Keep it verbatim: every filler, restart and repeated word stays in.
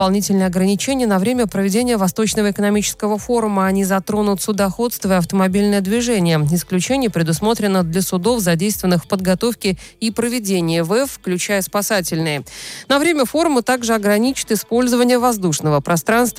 Дополнительные ограничения на время проведения Восточного экономического форума. Они затронут судоходство и автомобильное движение. Исключение предусмотрено для судов, задействованных в подготовке и проведении ВЭФ, включая спасательные. На время форума также ограничат использование воздушного пространства